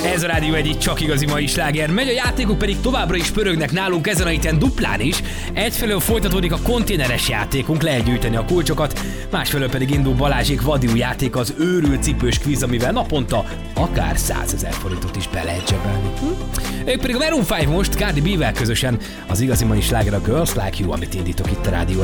Ez a Rádió Egy csak igazi mai sláger. Megy a játékok pedig továbbra is pörögnek nálunk ezen a héten duplán is. Egyfelől folytatódik a konténeres játékunk, lehet gyűjteni a kulcsokat, másfelől pedig indul Balázsék vadi új játék, az őrült cipős kvíz, amivel naponta akár 100 000 forintot is be lehet zsebelni. Ők pedig a Maroon 5 most Cardi B-vel közösen az igazi mai sláger a Girls Like You, amit indítok itt a Rádió